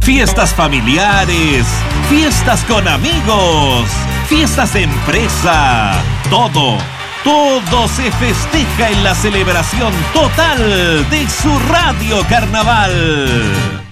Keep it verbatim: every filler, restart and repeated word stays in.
fiestas familiares, fiestas con amigos, fiestas de empresa, todo, todo se festeja en la celebración total de su Radio Carnaval.